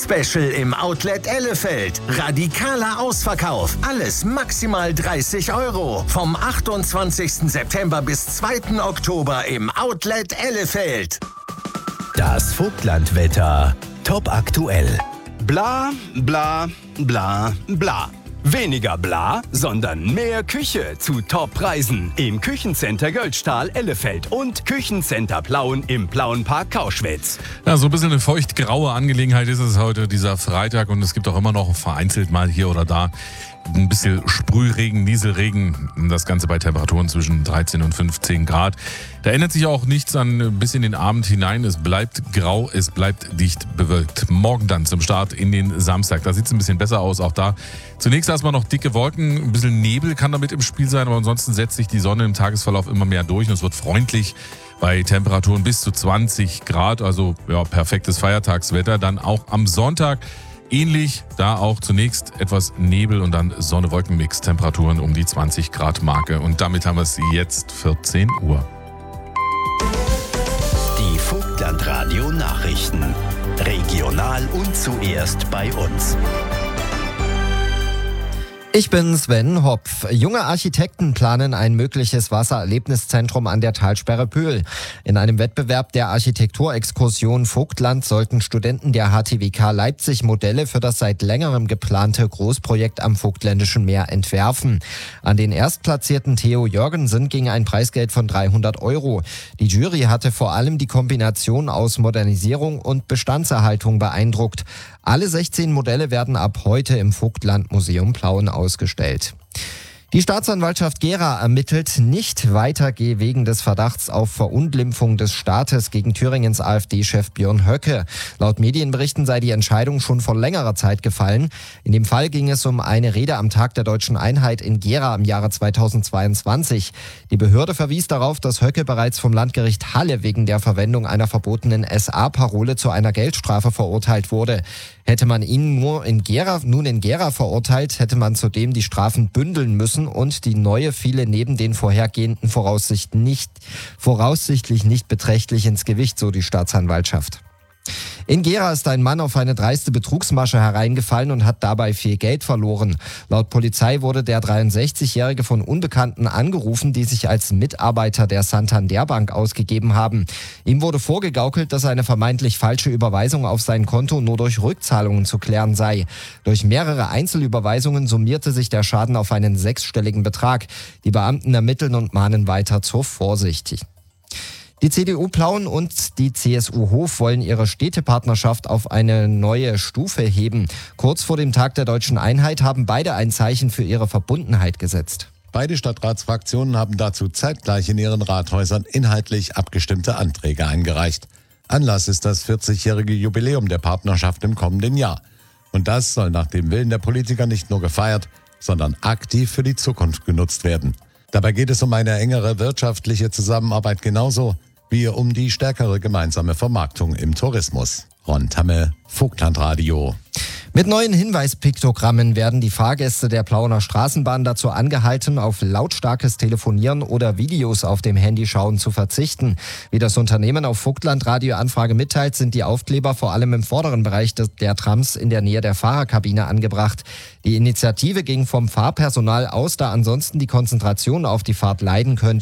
Weihnachtsspecial im Outlet Ellefeld. Radikaler Ausverkauf. Alles maximal 30 €. Vom 28. September bis 2. Oktober im Outlet Ellefeld. Das Vogtlandwetter. Top aktuell. Bla, bla, bla, bla. Weniger bla, sondern mehr Küche zu Top-Preisen im Küchencenter Göldstahl Ellefeld und Küchencenter Plauen im Plauenpark Kauschwitz. Ja, so ein bisschen eine feucht-graue Angelegenheit ist es heute, dieser Freitag. Und es gibt auch immer noch vereinzelt mal hier oder da ein bisschen Sprühregen, Nieselregen. Das Ganze bei Temperaturen zwischen 13 und 15 Grad. Da ändert sich auch nichts an bis in den Abend hinein. Es bleibt grau, es bleibt dicht bewölkt. Morgen dann zum Start in den Samstag. Da sieht es ein bisschen besser aus. Auch da zunächst erstmal noch dicke Wolken. Ein bisschen Nebel kann damit im Spiel sein. Aber ansonsten setzt sich die Sonne im Tagesverlauf immer mehr durch. Und es wird freundlich bei Temperaturen bis zu 20 Grad. Also ja, perfektes Feiertagswetter. Dann auch am Sonntag ähnlich, da auch zunächst etwas Nebel und dann Sonne-Wolken-Mix, Temperaturen um die 20 Grad Marke. Und damit haben wir es jetzt 14 Uhr. Die Vogtlandradio Nachrichten. Regional und zuerst bei uns. Ich bin Sven Hopf. Junge Architekten planen ein mögliches Wassererlebniszentrum an der Talsperre Pöhl. In einem Wettbewerb der Architekturexkursion Vogtland sollten Studenten der HTWK Leipzig Modelle für das seit längerem geplante Großprojekt am Vogtländischen Meer entwerfen. An den Erstplatzierten Theo Jörgensen ging ein Preisgeld von 300 €. Die Jury hatte vor allem die Kombination aus Modernisierung und Bestandserhaltung beeindruckt. Alle 16 Modelle werden ab heute im Vogtlandmuseum Plauen ausgestellt. Die Staatsanwaltschaft Gera ermittelt nicht weiter wegen des Verdachts auf Verunglimpfung des Staates gegen Thüringens AfD-Chef Björn Höcke. Laut Medienberichten sei die Entscheidung schon vor längerer Zeit gefallen. In dem Fall ging es um eine Rede am Tag der Deutschen Einheit in Gera im Jahre 2022. Die Behörde verwies darauf, dass Höcke bereits vom Landgericht Halle wegen der Verwendung einer verbotenen SA-Parole zu einer Geldstrafe verurteilt wurde. Hätte man ihn nun in Gera verurteilt, hätte man zudem die Strafen bündeln müssen und die neue fiele neben den vorhergehenden voraussichtlich nicht beträchtlich ins Gewicht, so die Staatsanwaltschaft. In Gera ist ein Mann auf eine dreiste Betrugsmasche hereingefallen und hat dabei viel Geld verloren. Laut Polizei wurde der 63-Jährige von Unbekannten angerufen, die sich als Mitarbeiter der Santander Bank ausgegeben haben. Ihm wurde vorgegaukelt, dass eine vermeintlich falsche Überweisung auf sein Konto nur durch Rückzahlungen zu klären sei. Durch mehrere Einzelüberweisungen summierte sich der Schaden auf einen 6-stelligen Betrag. Die Beamten ermitteln und mahnen weiter zur Vorsicht. Die CDU Plauen und die CSU Hof wollen ihre Städtepartnerschaft auf eine neue Stufe heben. Kurz vor dem Tag der Deutschen Einheit haben beide ein Zeichen für ihre Verbundenheit gesetzt. Beide Stadtratsfraktionen haben dazu zeitgleich in ihren Rathäusern inhaltlich abgestimmte Anträge eingereicht. Anlass ist das 40-jährige Jubiläum der Partnerschaft im kommenden Jahr. Und das soll nach dem Willen der Politiker nicht nur gefeiert, sondern aktiv für die Zukunft genutzt werden. Dabei geht es um eine engere wirtschaftliche Zusammenarbeit genauso wie um die stärkere gemeinsame Vermarktung im Tourismus. Ron Tamme, Vogtlandradio. Mit neuen Hinweispiktogrammen werden die Fahrgäste der Plauener Straßenbahn dazu angehalten, auf lautstarkes Telefonieren oder Videos auf dem Handy schauen zu verzichten. Wie das Unternehmen auf Vogtlandradio-Anfrage mitteilt, sind die Aufkleber vor allem im vorderen Bereich der Trams in der Nähe der Fahrerkabine angebracht. Die Initiative ging vom Fahrpersonal aus, da ansonsten die Konzentration auf die Fahrt leiden könnte.